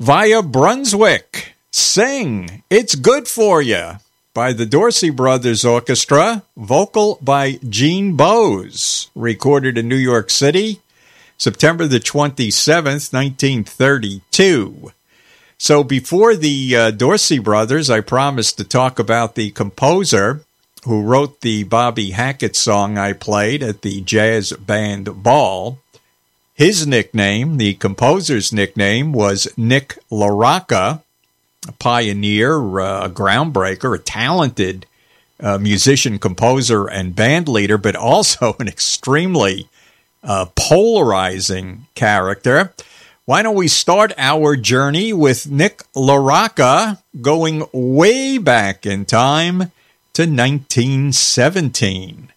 via Brunswick. Sing, It's Good For You, by the Dorsey Brothers Orchestra, vocal by Gene Bose, recorded in New York City, September the 27th, 1932. So before the Dorsey Brothers, I promised to talk about the composer who wrote the Bobby Hackett song I played at the Jazz Band Ball. His nickname, the composer's nickname, was Nick LaRocca, a pioneer, a groundbreaker, a talented musician, composer, and band leader, but also an extremely polarizing character. Why don't we start our journey with Nick LaRocca, going way back in time to 1917.